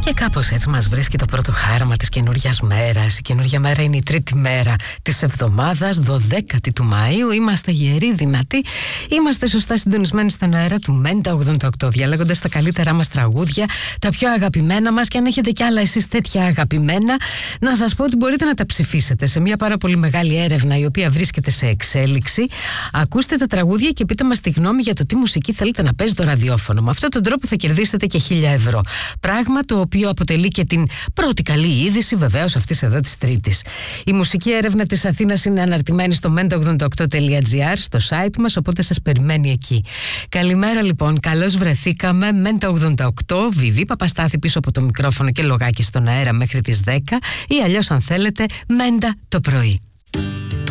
Και κάπως έτσι μας βρίσκει το πρώτο χάραμα της καινούριας μέρας. Η καινούργια μέρα είναι η τρίτη μέρα της εβδομάδας, 12η του Μαΐου. Είμαστε γεροί, δυνατοί. Είμαστε σωστά συντονισμένοι στον αέρα του Μέντα 88, διαλέγοντας τα καλύτερά μας τραγούδια, τα πιο αγαπημένα μας. Και αν έχετε κι άλλα εσείς τέτοια αγαπημένα, να σας πω ότι μπορείτε να τα ψηφίσετε σε μια πάρα πολύ μεγάλη έρευνα η οποία βρίσκεται σε εξέλιξη. Ακούστε τα τραγούδια και πείτε μας τη γνώμη για το τι μουσική θέλετε να παίζει το ραδιόφωνο. Με αυτόν τον τρόπο θα κερδίσετε και 1.000 ευρώ. Πράγμα το οποίο αποτελεί και την πρώτη καλή είδηση βεβαίως αυτής εδώ της Τρίτης. Η μουσική έρευνα της Αθήνας είναι αναρτημένη στο menta88.gr, στο site μας, οπότε σας περιμένει εκεί. Καλημέρα λοιπόν, καλώς βρεθήκαμε. Μέντα 88, Βιβί Παπαστάθη πίσω από το μικρόφωνο και λογάκι στον αέρα μέχρι τις 10, ή αλλιώς αν θέλετε Μέντα το πρωί.